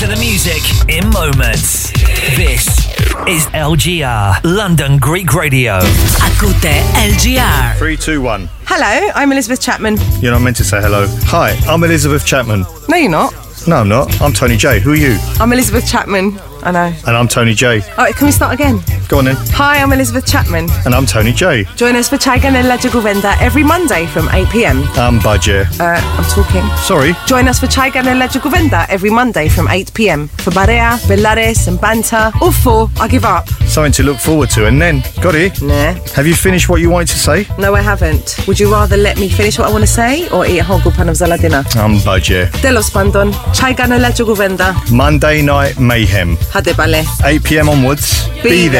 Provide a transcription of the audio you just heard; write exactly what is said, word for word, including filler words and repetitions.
to the music in moments. This is L G R, London Greek Radio. Ακούτε L G R. Three, two, one. Hello, I'm Elizabeth Chapman. You're not meant to say hello. Hi, I'm Elizabeth Chapman. No, you're not. No, I'm not. I'm Tony J. Who are you? I'm Elizabeth Chapman. I know. And I'm Tony J. Oh, can we start again? Go on then. Hi, I'm Elizabeth Chapman. And I'm Tony J. Join us for Chai Ganella Juguvenda every Monday from eight p.m. I'm Budget. Uh, I'm talking. Sorry. Join us for Chai Ganella Juguvenda every Monday from eight p.m. for Barea, Bellares and banter. All four, I give up. Something to look forward to. And then, got it? Nah. Have you finished what you wanted to say? No, I haven't. Would you rather let me finish what I want to say or eat a whole good pan of zala dinner? I'm Budget. Delos Pandon, Chai Ganella Juguvenda. Monday Night Mayhem. Hade bale. eight p.m. onwards. Be Be there.